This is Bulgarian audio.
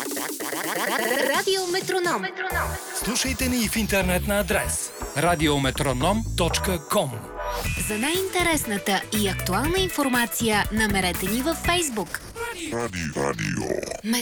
Радио Метроном. Слушайте ни в интернет на адрес radiometronom.com. За най-интересната и актуална информация намерете ни във Фейсбук. Радио.